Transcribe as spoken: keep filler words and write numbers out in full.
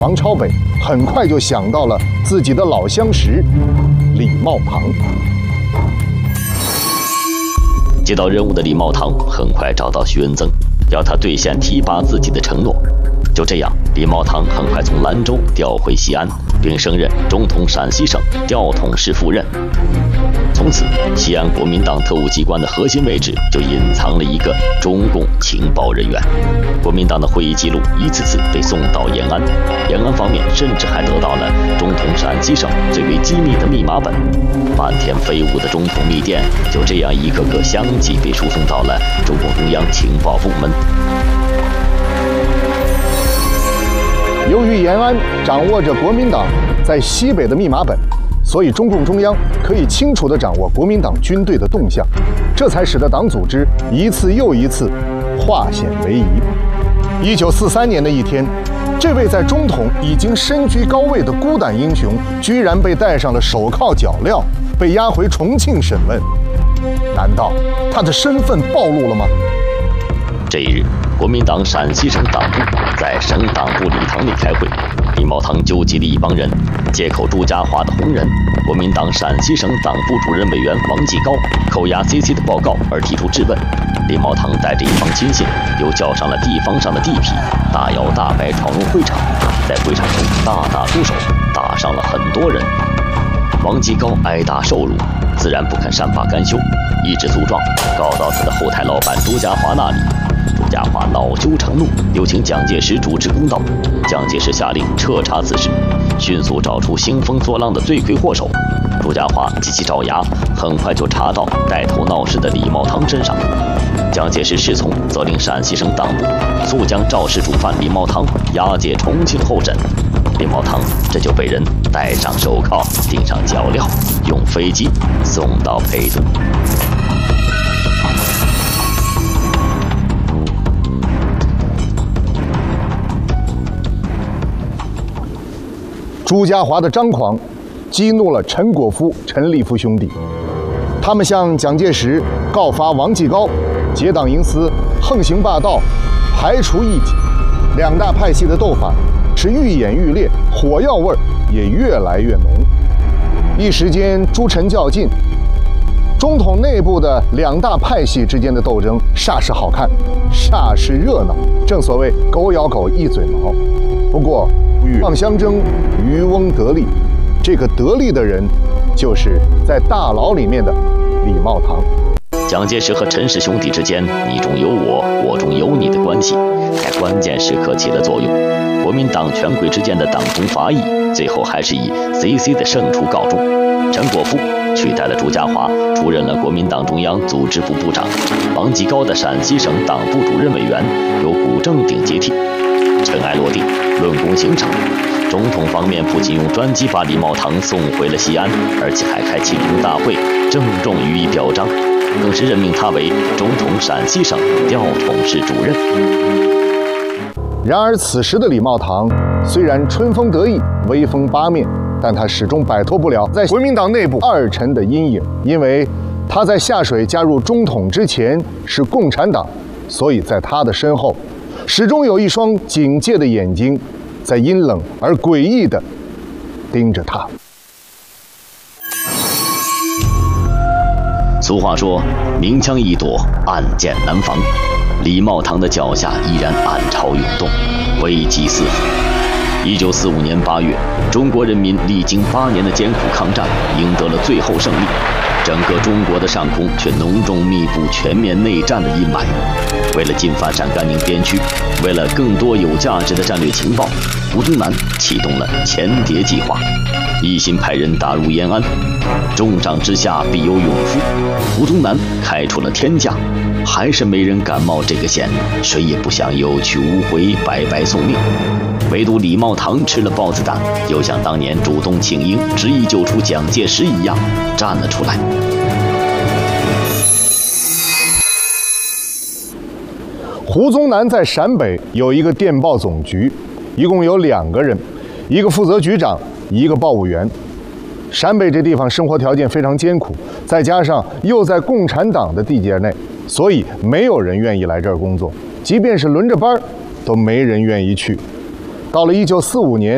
王超北很快就想到了自己的老相识李茂堂。 接到任务的李茂堂很快找到徐恩曾，要他兑现提拔自己的承诺。就这样，李茂堂很快从兰州调回西安，并升任中统陕西省调统师副任。从此，西安国民党特务机关的核心位置就隐藏了一个中共情报人员。国民党的会议记录一次次被送到延安，延安方面甚至还得到了中统陕西省最为机密的密码本。漫天飞舞的中统密电就这样一个个相继被输送到了中共中央情报部门。 由于延安掌握着国民党在西北的密码本，所以中共中央可以清楚地掌握国民党军队的动向，这才使得党组织一次又一次化险为夷。一九四三年的一天，这位在中统已经身居高位的孤胆英雄，居然被戴上了手铐脚镣，被押回重庆审问。难道他的身份暴露了吗？ 这一日，国民党陕西省党部在省党部礼堂里开会，李茂堂纠集了一帮人，借口朱家骅的红人，国民党陕西省党部主任委员王继高扣押 C C 的报告而提出质问。李茂堂带着一帮亲信，又叫上了地方上的地痞，大摇大摆闯入会场，在会场中大打出手，打伤了很多人。王继高挨打受辱，自然不肯善罢甘休，一纸诉状告到他的后台老板朱家骅那里。朱家骅恼羞成怒，又请蒋介石主持公道。蒋介石下令彻查此事，迅速找出兴风作浪的罪魁祸首。朱家骅及其爪牙很快就查到带头闹事的李茂堂身上。蒋介石侍从，责令陕西省党部速将肇事主犯李茂堂押解重庆候审。李茂堂这就被人戴上手铐，钉上脚镣，用飞机送到陪都。 朱家骅的张狂激怒了陈果夫、陈立夫兄弟，他们向蒋介石告发王继高结党营私、横行霸道、排除异己，两大派系的斗法是愈演愈烈，火药味也越来越浓。一时间朱陈较劲，中统内部的两大派系之间的斗争煞是好看，煞是热闹。正所谓狗咬狗，一嘴毛。不过鹬蚌相争，渔翁得利。这个得利的人，就是在大牢里面的李茂堂。 蒋介石和陈氏兄弟之间你中有我，我中有你的关系，在关键时刻起了作用。国民党权贵之间的党同伐异，最后还是以 C C 的胜出告终。陈果夫取代了朱家骅，出任了国民党中央组织部部长。王继高的陕西省党部主任委员由古正鼎接替。尘埃落定，论功行赏。总统方面不仅用专机把李茂堂送回了西安，而且还开庆功大会，郑重予以表彰，更是任命他为中统陕西省调统室主任。 然而此时的李茂堂虽然春风得意、威风八面，但他始终摆脱不了在国民党内部二陈的阴影，因为他在下水加入中统之前是共产党，所以在他的身后始终有一双警戒的眼睛，在阴冷而诡异地盯着他。 俗话说，明枪易躲，暗箭难防。李茂堂的脚下依然暗潮涌动，危机四伏。一九四五年八月，中国人民历经八年的艰苦抗战，赢得了最后胜利。整个中国的上空却浓重密布全面内战的阴霾。为了进犯陕甘宁边区，为了更多有价值的战略情报，胡宗南启动了前谍计划，一心派人打入延安。重赏之下必有勇夫，胡宗南开出了天价，还是没人敢冒这个险，谁也不想有去无回，白白送命。唯独李茂堂吃了豹子胆，又像当年主动请缨、执意救出蒋介石一样站了出来。 胡宗南在陕北有一个电报总局，一共有两个人，一个负责局长，一个报务员。陕北这地方生活条件非常艰苦，再加上又在共产党的地界内，所以没有人愿意来这儿工作，即便是轮着班，都没人愿意去。到了一九四五年，